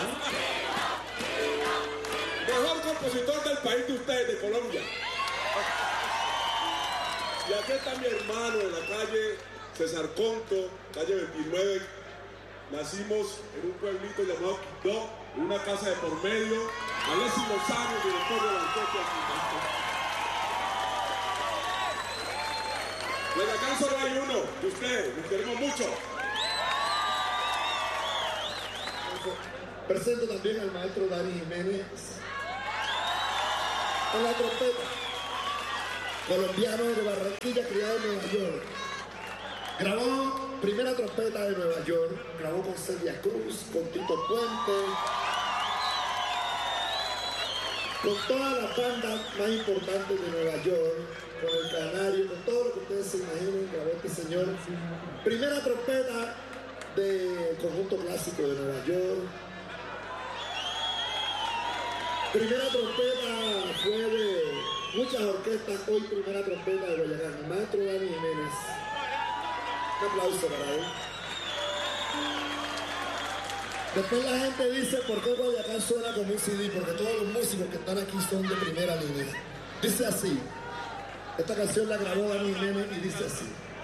Mejor compositor del país de ustedes, de Colombia. Y aquí está mi hermano en la calle César Conto, calle 29. Nacimos en un pueblito llamado Quito, en una casa de por medio. Alexis Lozano, director de la orquesta. Pues acá solo hay uno de ustedes, nos queremos mucho. Presento también al maestro Dani Jiménez en la trompeta, colombiano de Barranquilla, criado en Nueva York. Grabó primera trompeta de Nueva York, grabó con Celia Cruz, con Tito Puente, con todas las bandas más importantes de Nueva York, con el Canario, con todo lo que ustedes se imaginen, grabó este señor. Primera trompeta del conjunto clásico de Nueva York. Primera trompeta fue de muchas orquestas, hoy primera trompeta de Boyacá, el maestro Dani Jiménez. Un aplauso para él. Después la gente dice, ¿por qué Boyacá suena como un CD? Porque todos los músicos que están aquí son de primera línea. Dice así, esta canción la grabó Dani Jiménez y dice así.